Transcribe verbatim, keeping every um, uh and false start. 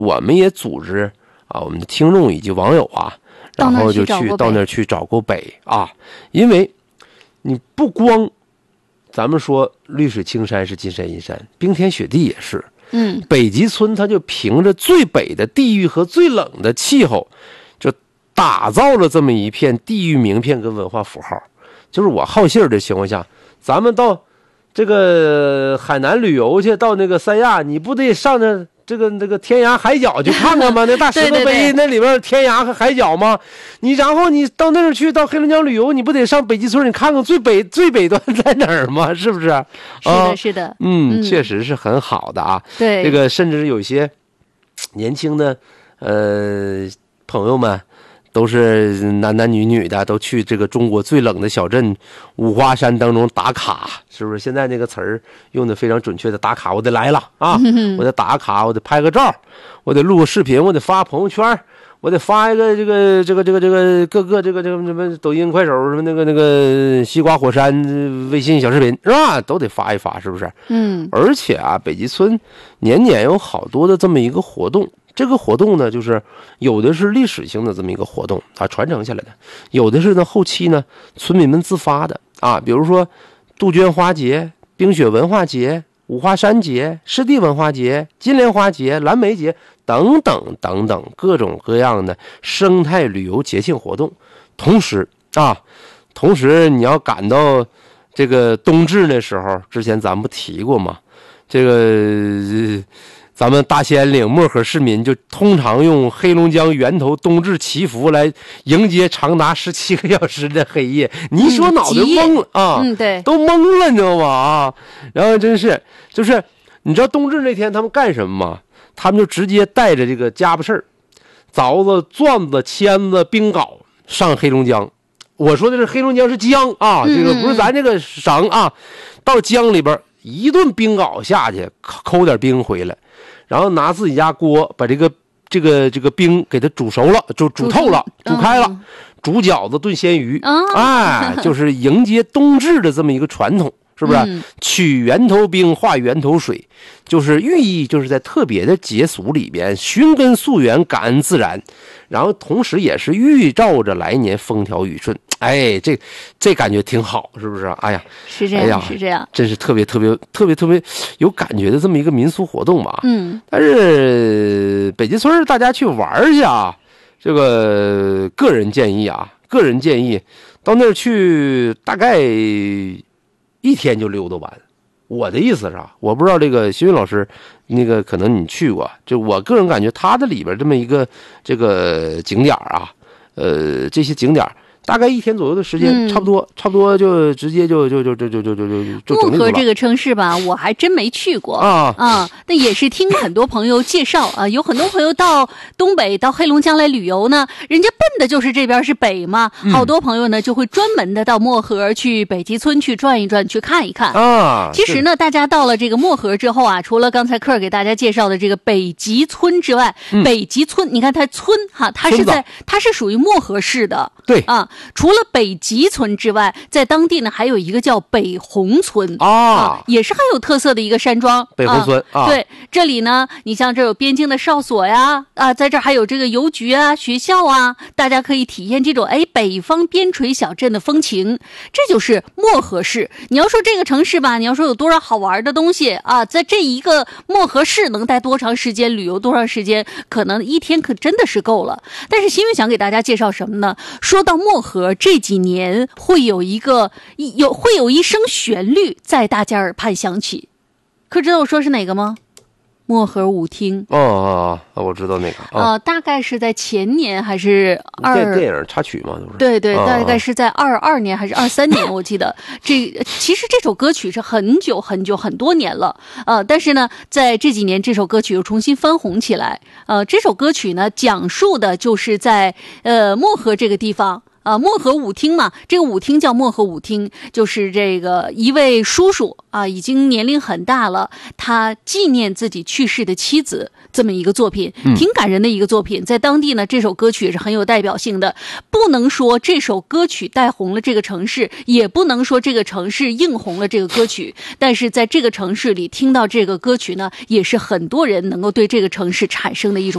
我们也组织啊，我们的听众以及网友啊，然后就去到那儿去找过北啊，因为你不光咱们说绿水青山是金山银山，冰天雪地也是。 嗯， 北极村它就凭着最北的地域和最冷的气候，就打造了这么一片地域名片跟文化符号。就是我好信儿的情况下，咱们到这个海南旅游去，到那个三亚，你不得上那这个那个天涯海角去看看吗？那大石头碑那里边天涯和海角吗？你然后你到那儿去，到黑龙江旅游，你不得上北极村，你看看最北最北端在哪儿吗？是不是？ 是的，是的， 嗯，嗯确实是很好的啊。 对， 这个甚至有一些年轻的呃朋友们。都是男男女女的，都去这个中国最冷的小镇五花山当中打卡，是不是？现在那个词儿用的非常准确的，打卡，我得来了啊！我得打卡，我得拍个照，我得录个视频，我得发朋友圈，我得发一个这个这个这个这个各个这个这个什么抖音、快手什么那个那个西瓜火山微信小视频是吧？都得发一发，是不是？ 嗯。 而且啊，北极村年年有好多的这么一个活动。这个活动呢，就是有的是历史性的这么一个活动啊，传承下来的；有的是呢，后期呢，村民们自发的啊，比如说杜鹃花节、冰雪文化节、五花山节、湿地文化节、金莲花节、蓝莓节等等等等各种各样的生态旅游节庆活动。同时啊，同时你要赶到这个冬至的时候，之前咱们不提过吗？这个。呃咱们大兴岭漠河市民就通常用黑龙江源头冬至祈福来迎接长达十七个小时的黑夜。你一说脑袋懵了、嗯、啊， 嗯，对， 都懵了，你知道吗？啊，然后真是就是你知道冬至那天他们干什么吗？他们就直接带着这个家伙事儿，凿子、钻子、签子、冰镐上黑龙江。我说的是黑龙江是江啊，这个不是咱这个省啊，到江里边一顿冰镐下去，抠点冰回来。然后拿自己家锅把这个这个这个冰给它煮熟了，就煮透了，煮开了，嗯、煮饺子炖鲜鱼， 哦、 哎，就是迎接冬至的这么一个传统，是不是？嗯、取源头冰，化源头水，就是寓意就是在特别的节俗里边寻根溯源，感恩自然，然后同时也是预兆着来年风调雨顺。哎，这这感觉挺好，是不是？哎呀， 是这样，哎呀、是这样， 真是特别特别特别特别有感觉的这么一个民俗活动吧。 嗯， 但是北极村大家去玩去啊，这个个人建议啊，个人建议到那儿去大概一天就溜达完。我的意思是啊，我不知道这个新云老师，那个可能你去过，就我个人感觉，它的里边这么一个这个景点啊，呃，这些景点。大概一天左右的时间，嗯、差不多，差不多就直接就就就就就就就就就漠河这个城市吧，我还真没去过啊啊，但也是听很多朋友介绍啊，有很多朋友到东北、到黑龙江来旅游呢，人家奔的就是这边是北嘛，嗯、好多朋友呢就会专门的到漠河去北极村去转一转，去看一看啊。 其实呢，大家到了这个漠河之后啊，除了刚才克尔给大家介绍的这个北极村之外，嗯、北极村，你看它村哈，它是在它是属于漠河市的， 对啊。除了北极村之外，在当地呢还有一个叫北红村啊, 啊，也是很有特色的一个山庄。 北红村 啊, 啊，对，这里呢，你像这有边境的哨所呀，啊，在这还有这个邮局啊、学校啊，大家可以体验这种哎北方边陲小镇的风情。这就是漠河市。你要说这个城市吧，你要说有多少好玩的东西啊，在这一个漠河市能待多长时间，旅游多长时间，可能一天可真的是够了。但是新闻想给大家介绍什么呢？说到漠河。这几年会有一个有会有一声旋律在大家耳畔响起，可知道我说是哪个吗？漠河舞厅。 哦哦哦，我知道那个啊、呃，大概是在前年还是二电电影插曲嘛，都是。 对对， 哦、 大概是在二二年还是二三年，我记得这其实这首歌曲是很久很久很多年了，呃，但是呢，在这几年这首歌曲又重新翻红起来。呃，这首歌曲呢，讲述的就是在呃漠河这个地方。 啊，漠河舞厅嘛，这个舞厅叫漠河舞厅，就是这个一位叔叔啊，已经年龄很大了，他纪念自己去世的妻子，这么一个作品，挺感人的一个作品。在当地呢，这首歌曲也是很有代表性的。不能说这首歌曲带红了这个城市，也不能说这个城市映红了这个歌曲，但是在这个城市里听到这个歌曲呢，也是很多人能够对这个城市产生的一种